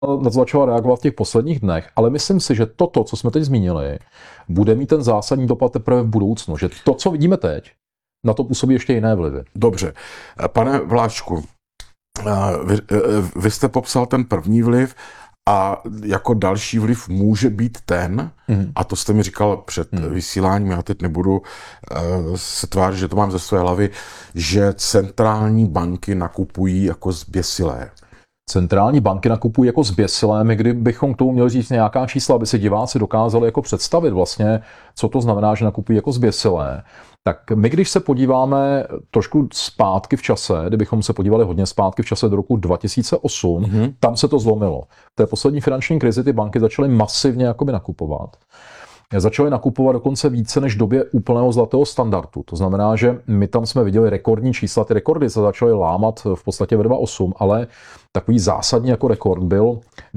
na to začala reagovat v těch posledních dnech, ale myslím si, že toto, co jsme teď zmínili, bude mít ten zásadní dopad teprve v budoucnu, že to, co vidíme teď, na to působí ještě jiné vlivy. Dobře. Pane Vláčku, vy jste popsal ten první vliv a jako další vliv může být ten, a to jste mi říkal před vysíláním, já teď nebudu se tvářit, že to mám ze své hlavy, že centrální banky nakupují jako zběsilé. Centrální banky nakupují jako zběsilé, my kdybychom k tomu měli říct nějaká čísla, aby si diváci dokázali jako představit vlastně, co to znamená, že nakupují jako zběsilé. Tak my, když se podíváme trošku zpátky v čase, kdybychom se podívali hodně zpátky v čase do roku 2008, tam se to zlomilo. V té poslední finanční krizi ty banky začaly masivně jakoby nakupovat. Začaly nakupovat dokonce více než v době úplného zlatého standardu. To znamená, že my tam jsme viděli rekordní čísla. Ty rekordy se začaly lámat v podstatě ve 2008, ale takový zásadní jako rekord byl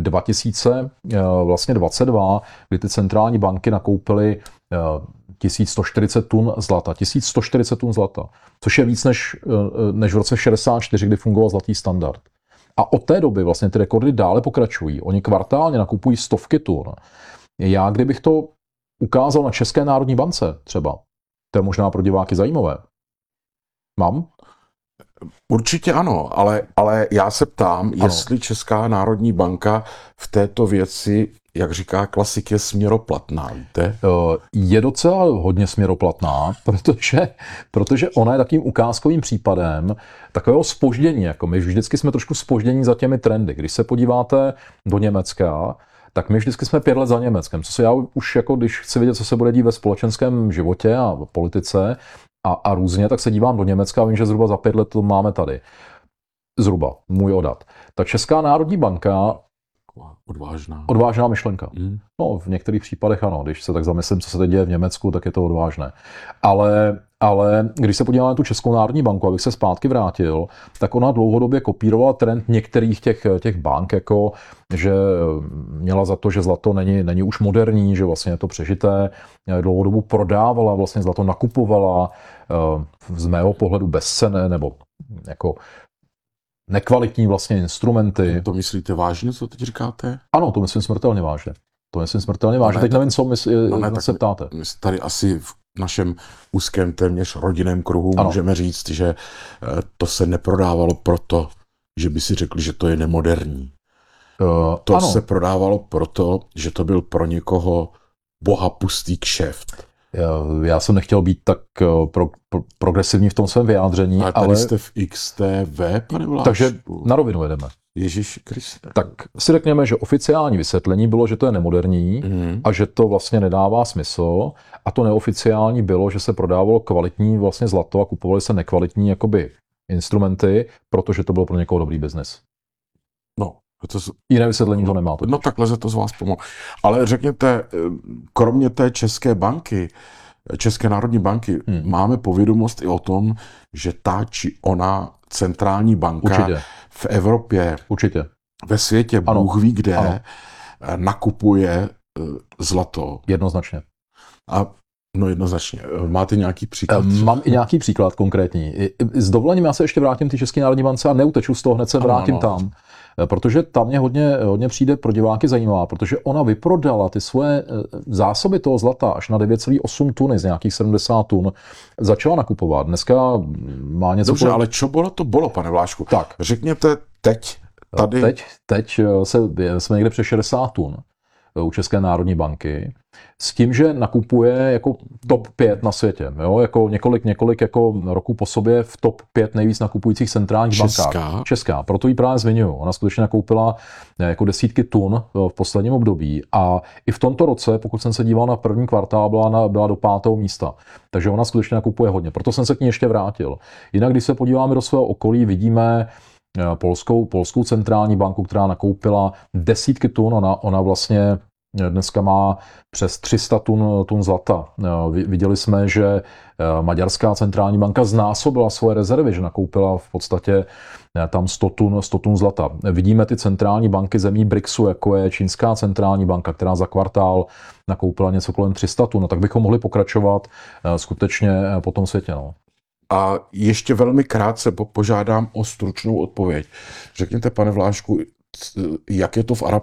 2022, kdy ty centrální banky nakoupily 1140 tun zlata. 1140 tun zlata, což je víc než v roce 64, kdy fungoval zlatý standard. A od té doby vlastně ty rekordy dále pokračují. Oni kvartálně nakupují stovky tun. Já kdybych to ukázal na České národní bance třeba, to je možná pro diváky zajímavé. Mám? Určitě ano, ale já se ptám, jestli Česká národní banka v této věci, jak říká klasik, je směroplatná, víte? Je docela hodně směroplatná, protože ona je takým ukázkovým případem takového zpoždění. Jako my vždycky jsme trošku zpoždění za těmi trendy. Když se podíváte do Německa, tak my vždycky jsme 5 let za Německem. Co se já už jako, když chci vědět, co se bude dít ve společenském životě a politice a různě, tak se dívám do Německa a vím, že zhruba za 5 let to máme tady. Zhruba, můj odhad. Ta Česká národní banka Odvážná myšlenka. No, v některých případech ano. Když se tak zamyslím, co se teď děje v Německu, tak je to odvážné. Ale když se podíváme na tu Českou národní banku, abych se zpátky vrátil, tak ona dlouhodobě kopírovala trend některých těch bank, jako že měla za to, že zlato není už moderní, že vlastně je to přežité. Dlouhodobu prodávala, vlastně zlato nakupovala z mého pohledu bezcenné nebo jako nekvalitní vlastně instrumenty. To myslíte vážně, co teď říkáte? Ano, to myslím smrtelně vážně. Teď nevím, co se ptáte. My tady asi v našem úzkém téměř rodinném kruhu můžeme říct, že to se neprodávalo proto, že by si řekli, že to je nemoderní. To se prodávalo proto, že to byl pro někoho bohapustý kšeft. Já jsem nechtěl být tak progresivní v tom svém vyjádření, ale tady jste v XTV, pane Vláčku. Takže na rovinu jedeme. Ježíš Kriste. Tak si řekněme, že oficiální vysvětlení bylo, že to je nemoderní a že to vlastně nedává smysl. A to neoficiální bylo, že se prodávalo kvalitní vlastně zlato a kupovaly se nekvalitní jakoby instrumenty, protože to byl pro někoho dobrý biznis. No. Jiné vysvětlení to nemá. No takhle se to z vás pomohlo. Ale řekněte, kromě té České banky, České národní banky, máme povědomost i o tom, že ta či ona centrální banka v Evropě, ve světě, Bůh ví kde, nakupuje zlato. Jednoznačně. Jednoznačně. Máte nějaký příklad? Mám i nějaký příklad konkrétní. S dovolením já se ještě vrátím k České národní bance a neuteču z toho, hned se vrátím tam. Protože tam mě hodně přijde pro diváky zajímavá, protože ona vyprodala ty svoje zásoby toho zlata až na 9,8 tuny z nějakých 70 tun. Začala nakupovat. Dneska má něco... Dobře, ale čo bylo to bylo, pane Vláčku? Tak. Řekněte teď tady... Teď jsme někde přes 60 tun u České národní banky, s tím, že nakupuje jako top 5 na světě. Jo? Jako několik jako roků po sobě v top 5 nejvíc nakupujících centrálních bankách. Česká. Proto ji právě zmiňuji. Ona skutečně nakoupila jako desítky tun v posledním období a i v tomto roce, pokud jsem se díval na první kvartál, byla do 5. místa. Takže ona skutečně nakupuje hodně. Proto jsem se k ní ještě vrátil. Jinak, když se podíváme do svého okolí, vidíme polskou centrální banku, která nakoupila desítky tun. Ona vlastně dneska má přes 300 tun zlata. Viděli jsme, že maďarská centrální banka znásobila svoje rezervy, že nakoupila v podstatě tam 100 tun zlata. Vidíme ty centrální banky zemí BRICSu, jako je čínská centrální banka, která za kvartál nakoupila něco kolem 300 tun. No, tak bychom mohli pokračovat skutečně po tom světě. No. A ještě velmi krátce požádám o stručnou odpověď. Řekněte, pane Vláčku, jak je to v